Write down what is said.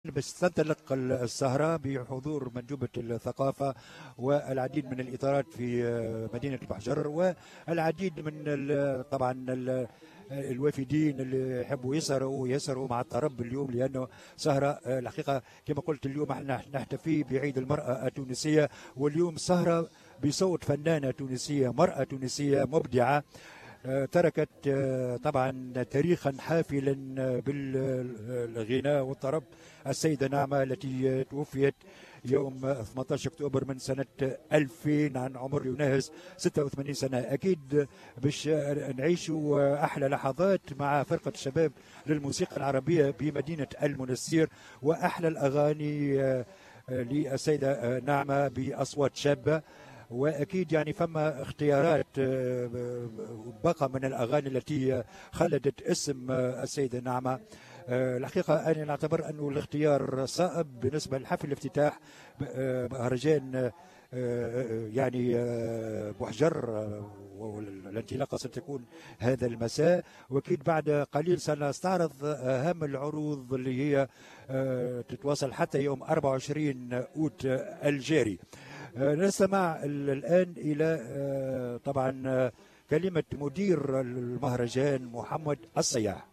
بس تنطلق السهرة بحضور مندوبة الثقافة والعديد من الإطارات في مدينة بحجر، والعديد من طبعا الوافدين اللي يحبوا يسهروا مع الطرب اليوم، لأنه سهرة الحقيقة كما قلت اليوم احنا نحتفي بعيد المرأة التونسية، واليوم سهرة بصوت فنانة تونسية، مرأة تونسية مبدعة تركت طبعا تاريخا حافلا بالغناء والطرب، السيدة نعمة التي توفيت يوم 18 أكتوبر من سنة 2000 عن عمر يناهز 86 سنة. أكيد باش نعيشوا أحلى لحظات مع فرقة الشباب للموسيقى العربية بمدينة المنستير، وأحلى الأغاني للسيدة نعمة بأصوات شابة. واكيد يعني فما اختيارات بقى من الاغاني التي خلدت اسم السيده نعمه. الحقيقه انا نعتبر انه الاختيار صائب بالنسبه لحفل الافتتاح مهرجان يعني بحجر، والانطلاقه ستكون هذا المساء، واكيد بعد قليل سنستعرض اهم العروض اللي هي تتواصل حتى يوم 24 اوت الجاري. نستمع الآن إلى طبعا كلمة مدير المهرجان محمد الصياح.